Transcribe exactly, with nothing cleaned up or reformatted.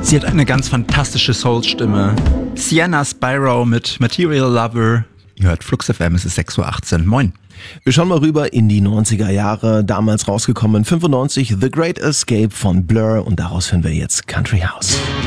Sie hat eine ganz fantastische Soul-Stimme. Sienna Spyro mit Material Lover. Ihr hört Flux F M, es ist sechs Uhr achtzehn. Moin. Wir schauen mal rüber in die neunziger Jahre, damals rausgekommen fünfundneunzig The Great Escape von Blur und daraus finden wir jetzt Country House.